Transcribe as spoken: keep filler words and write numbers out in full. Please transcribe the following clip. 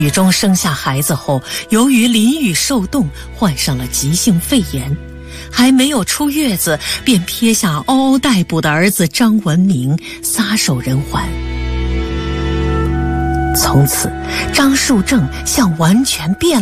雨中生下孩子后，由于淋雨受冻，患上了急性肺炎，还没有出月子，便撇下嗷嗷待哺的儿子张文明撒手人寰。从此，张树正像完全变了